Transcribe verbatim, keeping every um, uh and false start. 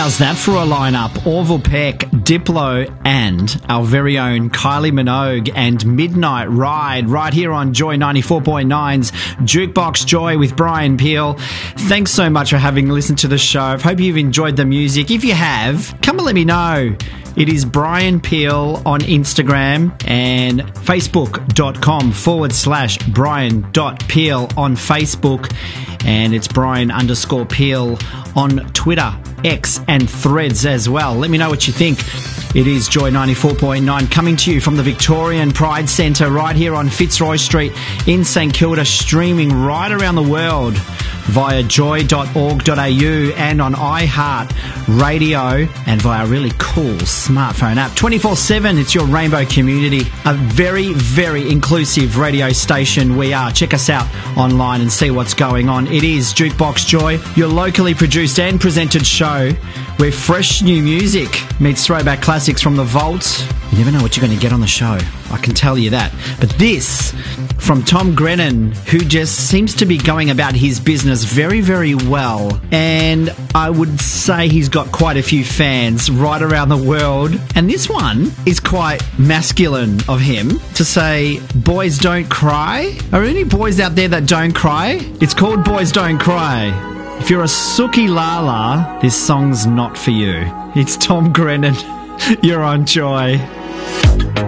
How's that for a lineup? Orville Peck, Diplo, and our very own Kylie Minogue and Midnight Ride right here on Joy ninety-four point nine's Jukebox Joy with Brian Peel. Thanks so much for having listened to the show. I hope you've enjoyed the music. If you have, come and let me know. It is Brian Peel on Instagram and facebook.com forward slash Brian dot Peel on Facebook. And it's Brian underscore Peel on Twitter, X and Threads as well. Let me know what you think. It is Joy ninety-four point nine coming to you from the Victorian Pride Centre right here on Fitzroy Street in St Kilda, streaming right around the world via joy dot org dot a u and on iHeart Radio and via a really cool smartphone app. twenty-four seven, it's your rainbow community. A very, very inclusive radio station we are. Check us out online and see what's going on. It is Jukebox Joy, your locally produced and presented show where fresh new music meets throwback classics from the vault. You never know what you're going to get on the show, I can tell you that. But this, from Tom Grennan, who just seems to be going about his business very, very well. And I would say he's got quite a few fans right around the world. And this one is quite masculine of him to say, boys don't cry. Are there any boys out there that don't cry? It's called Boys Don't Cry. If you're a Suki Lala, this song's not for you. It's Tom Grennan. You're on Joy.